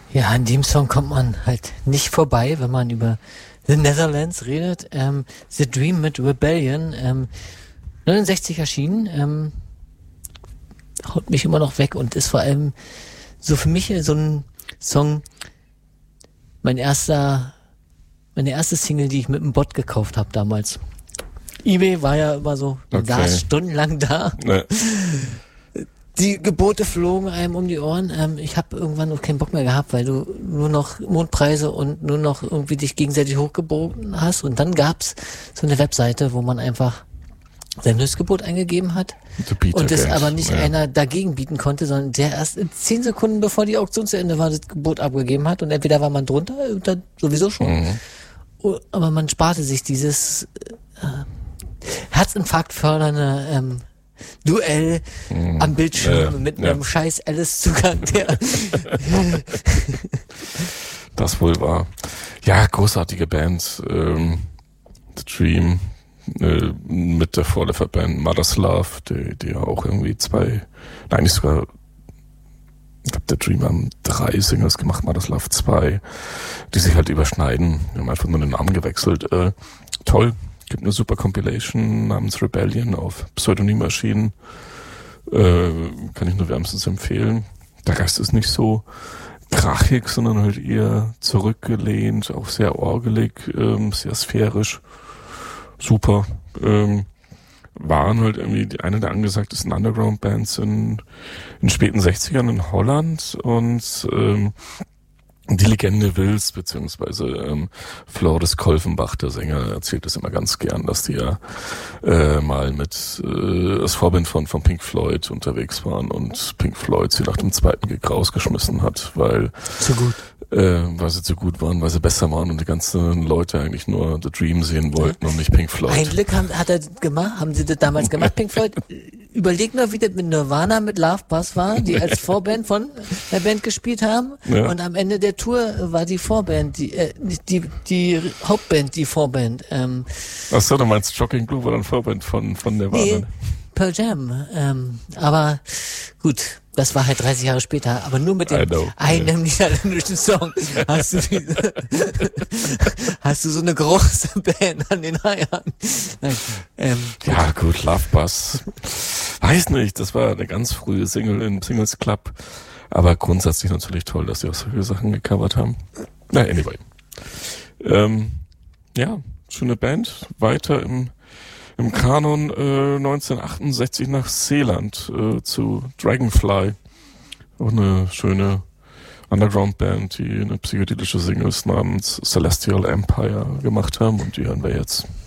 Ja, an dem Song kommt man halt nicht vorbei, wenn man über The Netherlands redet. The Dream mit Rebellion, 69 erschienen, haut mich immer noch weg und ist vor allem so für mich so ein Song, meine erste Single, die ich mit einem Bot gekauft habe damals. eBay war ja immer so, du saß stundenlang da. Nee. Die Gebote flogen einem um die Ohren. Ich habe irgendwann noch keinen Bock mehr gehabt, weil du nur noch Mondpreise und nur noch irgendwie dich gegenseitig hochgebogen hast. Und dann gab's so eine Webseite, wo man einfach sein Höchstgebot eingegeben hat und das aber nicht einer dagegen bieten konnte, sondern der erst in 10 Sekunden, bevor die Auktion zu Ende war, das Gebot abgegeben hat. Und entweder war man drunter oder sowieso schon. Aber man sparte sich dieses Herzinfarkt fördernde Duell am Bildschirm mit einem scheiß Alice-Zugang, der das wohl war. Ja, großartige Band. The Dream mit der Vorläuferband Mother's Love, die ja auch irgendwie ich glaube, The Dream haben 3 Singles gemacht, Mother's Love 2, die sich halt überschneiden. Wir haben einfach nur den Namen gewechselt. Toll. Gibt eine super Compilation namens Rebellion auf Pseudonym erschienen. Kann ich nur wärmstens empfehlen. Der Rest ist nicht so krachig, sondern halt eher zurückgelehnt, auch sehr orgelig, sehr sphärisch. Super. Waren halt irgendwie eine der angesagtesten Underground-Bands in späten 60ern in Holland und die Legende will's, beziehungsweise Floris Kolfenbach, der Sänger, erzählt es immer ganz gern, dass die ja mal mit als Vorband von Pink Floyd unterwegs waren und Pink Floyd sie nach dem zweiten Gig rausgeschmissen hat, weil sie zu gut waren, weil sie besser waren und die ganzen Leute eigentlich nur The Dream sehen wollten und nicht Pink Floyd. Ein Glück hat er gemacht, haben sie das damals gemacht, Pink Floyd. Überleg noch, wie das mit Nirvana, mit Love Bus war, die als Vorband von der Band gespielt haben. Ja. Und am Ende der Tour war die Vorband, die Hauptband, die Vorband. Achso, du meinst Shocking Blue war dann Vorband von Nirvana? Nee, Pearl Jam. Aber gut, das war halt 30 Jahre später, aber nur mit einem niederländischen Song hast du so eine große Band an den Eiern. Ja gut, Love Bus. Weiß nicht, das war eine ganz frühe Single im Singles Club. Aber grundsätzlich natürlich toll, dass sie auch solche Sachen gecovert haben. Na, anyway. Ja, schöne Band. Weiter im Kanon 1968 nach Seeland zu Dragonfly. Auch eine schöne Underground-Band, die eine psychedelische Singles namens Celestial Empire gemacht haben. Und die hören wir jetzt.